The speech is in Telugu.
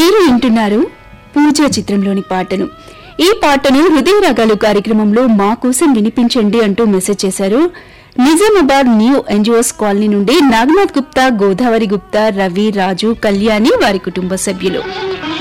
మీరు వింటున్నారు పూజ చిత్రంలోని పాటను. ఈ పాటను హృదయ రాగాలు కార్యక్రమంలో మా కోసం వినిపించండి అంటూ మెసేజ్ చేశారు. నిజామాబాద్ న్యూ ఎన్జిఓస్ కాలనీ నుండి నాగనాథ్ గుప్తా, గోదావరి గుప్తా, రవి, రాజు, కళ్యాణి వారి కుటుంబ సభ్యులు.